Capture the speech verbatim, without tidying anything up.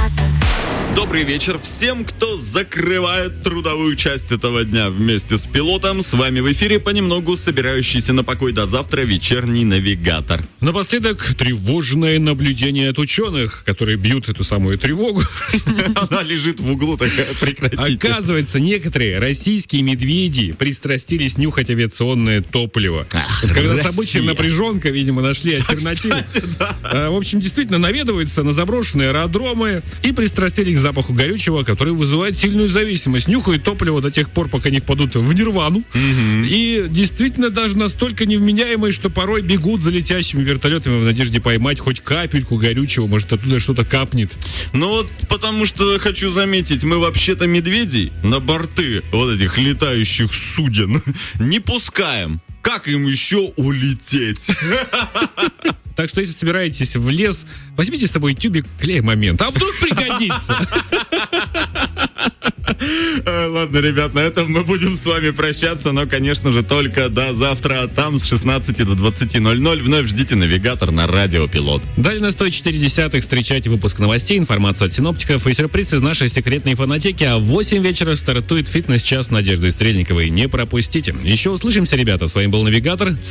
навигатор. Добрый вечер всем, кто закрывает трудовую часть этого дня вместе с пилотом. С вами в эфире понемногу собирающийся на покой до завтра вечерний навигатор. Напоследок тревожное наблюдение от ученых, которые бьют эту самую тревогу. Она лежит в углу такая, прекратите. Оказывается, некоторые российские медведи пристрастились нюхать авиационное топливо. Ах, вот когда Россия. события напряженка, видимо, нашли альтернативу. Кстати, да. А, в общем, действительно наведываются на заброшенные аэродромы и пристрастились к запаху горючего, который вызывает сильную зависимость. Нюхают топливо до тех пор, пока не впадут в нирвану. Угу. И действительно даже настолько невменяемые, что порой бегут за летящими вертолетами в надежде поймать хоть капельку горючего, может, оттуда что-то капнет. Ну вот, потому что хочу заметить, мы вообще-то медведей на борты вот этих летающих суден не пускаем. Как им еще улететь? Так что, если собираетесь в лес, возьмите с собой тюбик клея момент. А вдруг пригодится? Ладно, ребят, на этом мы будем с вами прощаться, но, конечно же, только до завтра. А там с шестнадцати до двадцати ноль-ноль вновь ждите навигатор на Радио Пилот. Далее на сто четыре десятых встречайте выпуск новостей, информацию от синоптиков и сюрприз из нашей секретной фонотеки. А в восемь вечера стартует фитнес-час Надежды Стрельниковой. Не пропустите. Еще услышимся, ребята. С вами был Навигатор.